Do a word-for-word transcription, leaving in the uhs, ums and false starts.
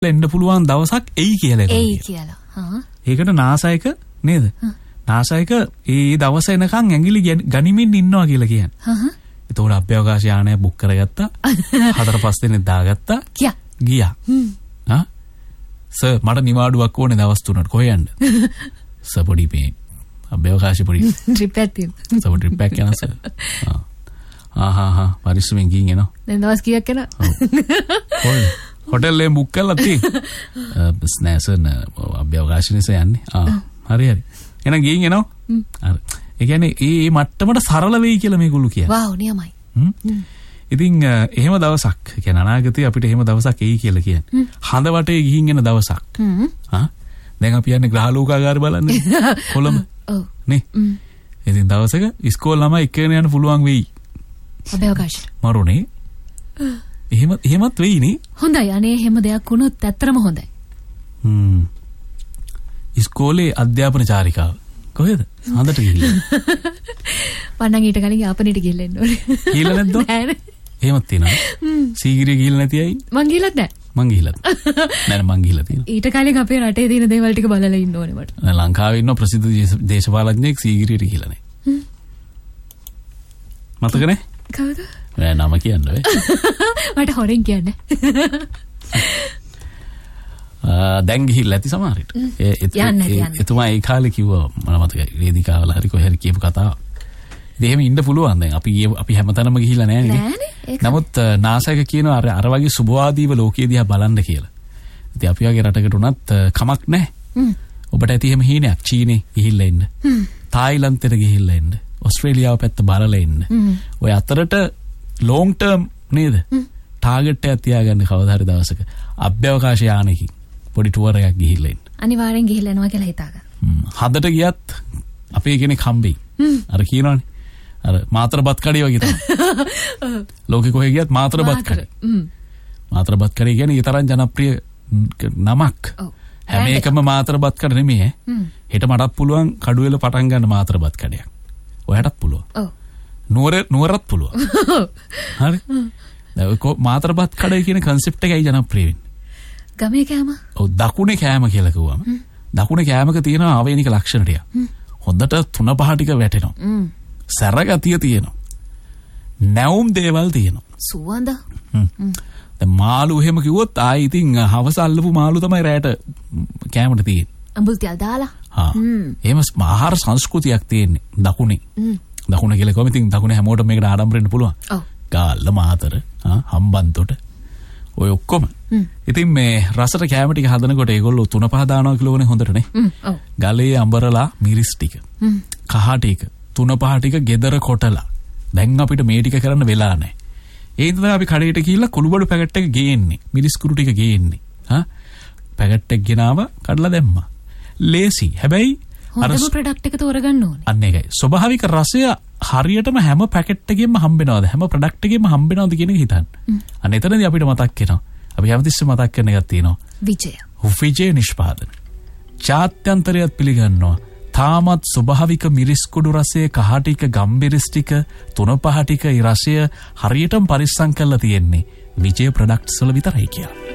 එන්න පුළුවන් දවසක් එයි කියලා. එයි කියලා. හා. ඒකට නාසයක නේද? නාසයක ඒ දවස එනකන් ඇඟිලි ගනිමින් ඉන්නවා කියලා කියන්නේ. හහ. ඒතකොට අභ්‍යවකාශ යානය බුක් කරගත්තා. හතර පහ දිනෙක දාගත්තා. ගියා. ගියා. හා. සර් මට නිවාඩුවක් ඕනේ දවස් තුනකට කොහෙ යන්නද? සර් පොඩි මේ අභ්‍යවකාශ පොඩි ට්‍රිප් එකක් තියෙනවා. සර් ට්‍රිප් එකක් යනවා සර්. ආ. ආ හා හා පරිස්සමෙන් ගිහින් එනවා. දැන් දවස් කීයක් යනවා? කොහෙද? හොටෙල් එකේ බුක් කරලා තියෙන්නේ. ස්නෑසන් අභ්‍යවකාශ නිසා යන්නේ. ආ හරි හරි. එහෙනම් ගිහින් එනවා. හරි. ඒ කියන්නේ ඒ මට්ටමට සරල වෙයි කියලා මේගොල්ලෝ කියන්නේ. වව් නියමයි. ඉතින් එහෙම දවසක් කියන්නේ අනාගතේ අපිට එහෙම දවසක් එයි කියලා කියන්නේ. හඳ වටේ ගිහින් එන දවසක්. හා දැන් අපි යන්නේ ග්‍රහලෝකාගාරය බලන්න. කොළඹ. ඔව්. නේ. ඉතින් දවසක ඉස්කෝල ළමයි එක්කගෙන යන්න පුළුවන් වෙයි. අභ්‍යවකාශ. මරුනේ. එහෙම එහෙමත් වෙයි නේ. හොඳයි. අනේ එහෙම දෙයක් වුණොත් ඇත්තටම හොඳයි. හ්ම්. ඉස්කෝලේ අධ්‍යාපන චාරිකාව කොහෙද? හඳට ගිහිල්ලා. මම නම් ඊට කලින් යාපනයට ගිහිල්ලා ඉන්න ඕනේ. ගිහිල්ලා නැද්ද? නෑ. එහෙමත් තියෙනවා. සීගිරිය ගිහිල්ලා නැති අය. මං ගිහිල්ලත් නෑ. මං ගිහිල්ලා. නෑ මං ගිහිල්ලා තියෙනවා. ඊට කලින් අපේ රටේ තියෙන දේවල් ටික බලලා ඉන්න ඕනේ මට. නෑ ලංකාවේ ඉන්න ප්‍රසිද්ධ දේශපාලඥයෙක් සීගිරියට ගිහිල්ලා නෑ. මතක නෑ? කවුද? නෑ නම කියන්න ඔය. මට හොරෙන් කියන්නේ. දැන් ගිහිල්ලා ඇති සමහර විට. ඒ එතුමා ඒ කාලේ කිව්වා මම මතකයි වේදිකාවල හරි කොහේ හරි කියපු කතාව. ඉතින් එහෙම ඉන්න පුළුවන් දැන් අපි අපි හැමතැනම ගිහිල්ලා නැහැ නේද? නමුත් නාසයක කියනවා අර අර වගේ සුභවාදීව ලෝකයේ දිහා බලන්න කියලා. ඉතින් අපි වගේ රටකට උනත් කමක් නැහැ. ඔබට ඇති එහෙම හීනයක් චීනේ ගිහිල්ලා ඉන්න. තායිලන්තෙට ගිහිල්ලා ඉන්න. ඕස්ට්‍රේලියාව පැත්ත බලලා ඉන්න. ඔය අතරට ලොන්ග් ටර්ම් නේද? ටාගට් එකක් තියාගන්න කවදා හරි දවසක අභ්‍යවකාශ යානකින් පොඩි ටුවර් එකක් ගිහිල්ලා ඉන්න. අනිවාර්යෙන් ගිහිල්ලා යනවා කියලා හිතාගන්න. හදට ගියත් අපේ කෙනෙක් හම්බෙයි. අර කියනවනේ. අර මාතරබත් කඩේ වගේ තමයි. ලෝකෙ කොහෙ ගියත් මාතරබත් කඩේ. මාතරබත් කඩේ කියන්නේ ඒ තරම් ජනප්‍රිය නමක්. හැම එකම මාතරබත් කඩ නෙමෙයි ඈ. හෙට මටත් පුළුවන් කඩුවෙල පටන් ගන්න මාතරබත් කඩයක්. ඔයාටත් පුළුවන්. ඔව්. නුවර නුවරත් පුළුවන්. හරි. දැන් මාතරබත් කඩේ කියන concept එකයි ජනප්‍රිය වෙන්නේ. ගමේ කෑම? ඔව් දකුණේ කෑම කියලා කිව්වම දකුණේ කෑමක තියෙන ආවේනික ලක්ෂණ ටික. හොඳට තුන පහ ටික වැටෙනවා. සැරගතිය තියෙනවා. නැවුම් දේවල් තියෙනවා. සුවඳ. දැන් මාළු එහෙම කිව්වොත් ආයි ඉතින් හවස අල්ලපු මාළු තමයි රැට කෑමට තියෙන්නේ. අඹුල් තියල් දාලා. හා. එහෙම ආහාර සංස්කෘතියක් තියෙන්නේ දකුණේ. දකුණ කියලා කොහොමද ඉතින් දකුණේ හැමෝටම මේකට ආඩම්බරෙන්න පුළුවන්. ඔව්. ගාල්ල මාතර හම්බන්තොට ඔය ඔක්කොම. ඉතින් මේ රසට කැම ටික හදනකොට ඒගොල්ලෝ තුන පහ දානවා කිලෝනේ හොඳටනේ. ඔව්. ගලේ අඹරලා මිරිස් ටික. කහ ටික තුන පහ ටික ගෙදර කොටලා. දැන් අපිට මේ ටික කරන්න වෙලා නැහැ. ඒ හින්දා අපි කඩේට ගිහිල්ලා කුළුබඩු පැකට් එක ගේන්නේ. මිරිස් කුරු ටික ගේන්නේ. හා පැකට් එක ගෙනාව කඩලා දැම්මා. ලේසි. හැබැයි හොඳම ප්‍රොඩක්ට් එක තෝරගන්න ඕනේ. අන්න ඒකයි. ස්වභාවික රසය හරියටම හැම පැකට් එකෙම හම්බෙනවද? හැම ප්‍රොඩක්ට් එකෙම හම්බෙනවද කියන එක හිතන්න. අන්න එතනදී අපිට මතක් වෙනවා. අපි හැමතිස්සෙම මතක් කරන එකක් තියෙනවා. විජය. විජය නිෂ්පාදන. ජාත්‍යන්තරයත් පිළිගන්නවා. තාමත් ස්වභාවික මිරිස් කුඩු රසයේ කහ ටික ගම්බිරිස් ටික තුන පහ ටික ඒ රසය හරියටම පරිස්සම් කරලා තියෙන්නේ විජය ප්‍රොඩක්ට්ස් වල විතරයි කියලා.